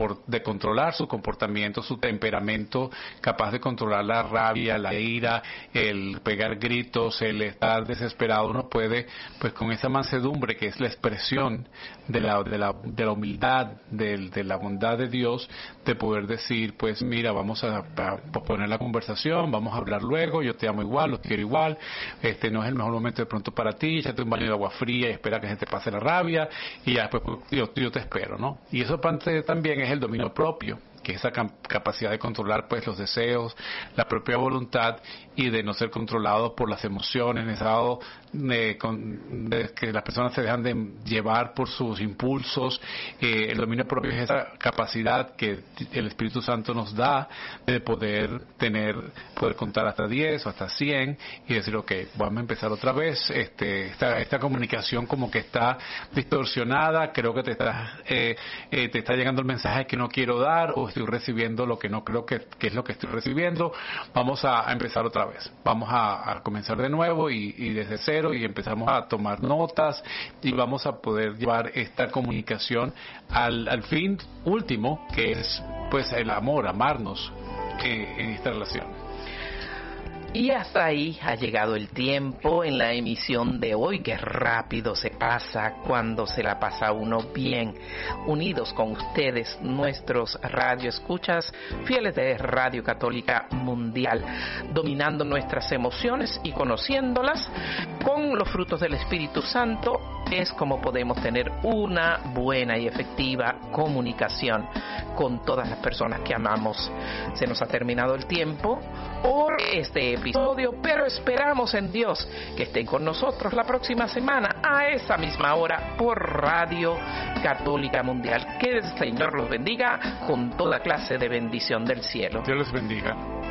de controlar su comportamiento, su temperamento, capaz de controlar la rabia, la ira, el pegar gritos, el estar desesperado. Uno puede, pues con esa mansedumbre que es la expresión de la humildad, de la bondad de Dios, de poder decir, pues mira, vamos a poner la conversación, vamos a hablar luego, yo te amo igual, los quiero igual, no es el mejor momento de pronto para ti, échate un baño de agua fría y espera que se te pase la rabia y ya después yo te espero, ¿no? Y eso parte también es el dominio propio, que es esa capacidad de controlar pues los deseos, la propia voluntad y de no ser controlados por las emociones, estado de que las personas se dejan de llevar por sus impulsos. El dominio propio es esa capacidad que el Espíritu Santo nos da de poder contar hasta 10 o hasta 100 y decir, ok, vamos a empezar otra vez. Esta comunicación como que está distorsionada, creo que te está llegando el mensaje que no quiero dar, o estoy recibiendo lo que no creo que es lo que estoy recibiendo. Vamos a empezar otra vez, vamos a comenzar de nuevo y desde cero, y empezamos a tomar notas y vamos a poder llevar esta comunicación al fin último, que es pues el amor, amarnos en esta relación. Y hasta ahí ha llegado el tiempo en la emisión de hoy, que rápido se pasa cuando se la pasa uno bien, unidos con ustedes, nuestros radioescuchas, fieles de Radio Católica Mundial, dominando nuestras emociones y conociéndolas con los frutos del Espíritu Santo. Es como podemos tener una buena y efectiva comunicación con todas las personas que amamos. Se nos ha terminado el tiempo por este episodio, pero esperamos en Dios que estén con nosotros la próxima semana a esa misma hora por Radio Católica Mundial. Que el Señor los bendiga con toda clase de bendición del cielo. Dios les bendiga.